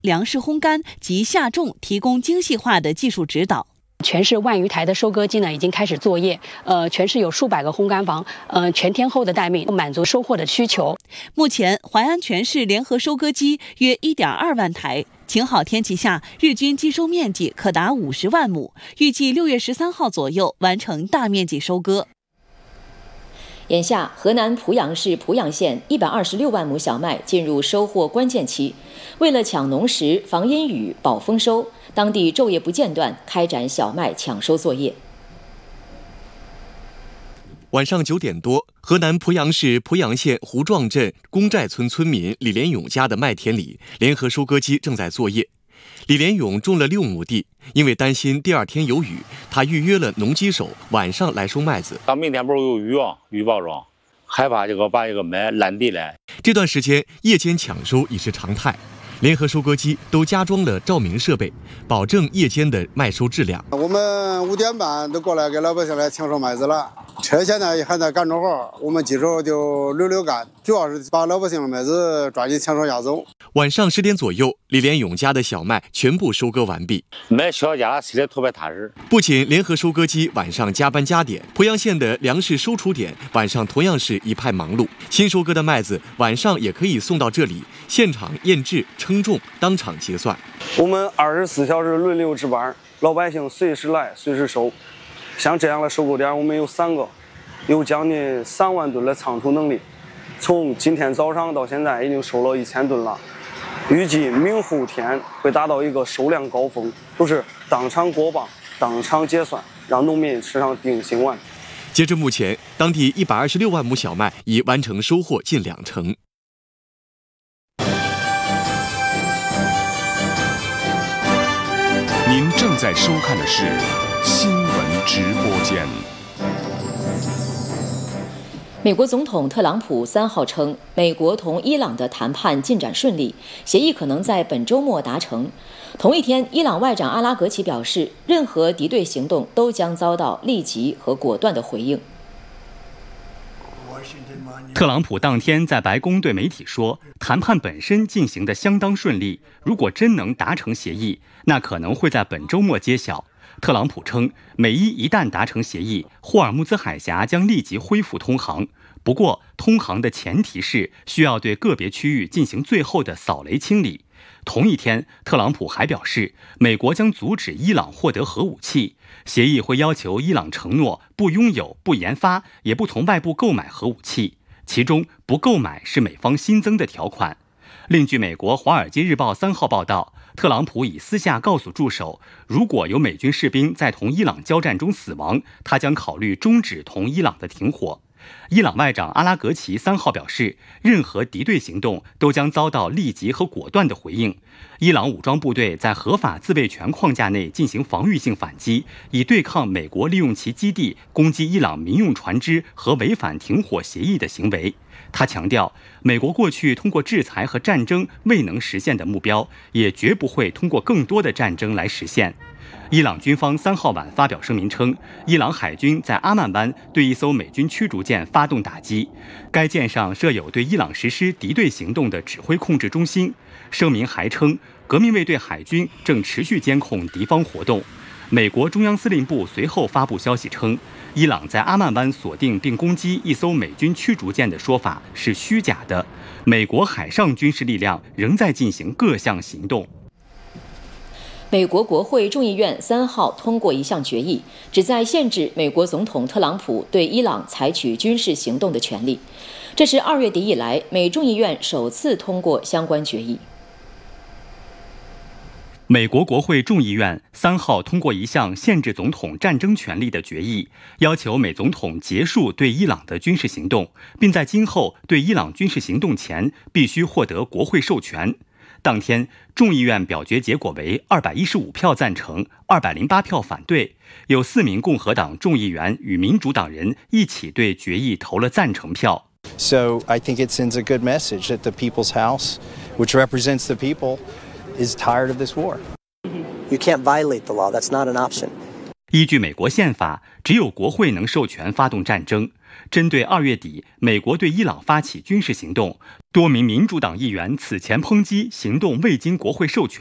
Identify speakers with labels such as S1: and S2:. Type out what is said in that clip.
S1: 粮食烘干及下种提供精细化的技术指导。
S2: 全市10000余台的收割机呢已经开始作业，全市有数百个烘干房，全天候的待命，满足收获的需求。
S1: 目前，淮安全市联合收割机约1.2万台，晴好天气下，日均机收面积可达50万亩，预计6月13号左右完成大面积收割。
S3: 眼下，河南濮阳市濮阳县126万亩小麦进入收获关键期，为了抢农时、防阴雨、保丰收，当地昼夜不间断开展小麦抢收作业。
S4: 晚上9点多，河南濮阳市濮阳县胡庄镇公寨村村民李连勇家的麦田里，联合收割机正在作业。李连勇种了6亩地，因为担心第2天有雨，他预约了农机手晚上来收麦子。
S5: 到明天不是有雨啊，预报中，害怕把这个麦烂地了。
S4: 这段时间夜间抢收已是常态，联合收割机都加装了照明设备，保证夜间的麦收质量。
S6: 我们5点半都过来给老百姓来抢收麦子了，车现在还在干着活，我们机手就溜干，主要是把老百姓的麦子抓紧抢收押走。
S4: 晚上10点左右，李连勇家的小麦全部收割完毕，
S5: 麦小家心里特别踏实。
S4: 不仅联合收割机晚上加班加点，濮阳县的粮食收储点晚上同样是一派忙碌。新收割的麦子晚上也可以送到这里，现场验制、称重，当场结算。
S7: 我们24小时轮流值班，老百姓随时来随时收。像这样的收购点，我们有3个，有将近3万吨的仓储能力。从今天早上到现在，已经收了1000吨了。预计明后天会达到一个收量高峰，都是当场过磅、当场结算，让农民吃上定心丸。
S4: 截至目前，当地126万亩小麦已完成收获近20%。
S8: 您正在收看的是新闻直播间。
S3: 美国总统特朗普3号称，美国同伊朗的谈判进展顺利，协议可能在本周末达成。同一天，伊朗外长阿拉格齐表示，任何敌对行动都将遭到立即和果断的回应。
S9: 特朗普当天在白宫对媒体说，谈判本身进行得相当顺利，如果真能达成协议，那可能会在本周末揭晓。特朗普称，美伊一旦达成协议，霍尔木兹海峡将立即恢复通航。不过，通航的前提是需要对个别区域进行最后的扫雷清理。同一天，特朗普还表示，美国将阻止伊朗获得核武器，协议会要求伊朗承诺不拥有、不研发，也不从外部购买核武器，其中不购买是美方新增的条款。另据美国《华尔街日报》3号报道，特朗普已私下告诉助手，如果有美军士兵在同伊朗交战中死亡，他将考虑终止同伊朗的停火。伊朗外长阿拉格齐3号表示，任何敌对行动都将遭到立即和果断的回应。伊朗武装部队在合法自卫权框架内进行防御性反击，以对抗美国利用其基地攻击伊朗民用船只和违反停火协议的行为。他强调，美国过去通过制裁和战争未能实现的目标，也绝不会通过更多的战争来实现。伊朗军方3号晚发表声明称，伊朗海军在阿曼湾对一艘美军驱逐舰发动打击，该舰上设有对伊朗实施敌对行动的指挥控制中心。声明还称，革命卫队海军正持续监控敌方活动。美国中央司令部随后发布消息称，伊朗在阿曼湾锁定并攻击一艘美军驱逐舰的说法是虚假的，美国海上军事力量仍在进行各项行动。
S3: 美国国会众议院3号通过一项决议，旨在限制美国总统特朗普对伊朗采取军事行动的权利。这是2月底以来美众议院首次通过相关决议。
S9: 美国国会众议院3号通过一项限制总统战争权利的决议，要求美总统结束对伊朗的军事行动，并在今后对伊朗军事行动前必须获得国会授权。当天，众议院表决结果为215票赞成，208票反对，有4名共和党众议员与民主党人一起对决议投了赞成票。
S10: So I think it sends a good message that the People's House, which represents the people, is tired of this war.
S11: You can't violate the law. That's not an option.
S9: 依据美国宪法，只有国会能授权发动战争。 针对2月底美国对伊朗发起军事行动，多名民主党议员此前抨击行动未经国会授权。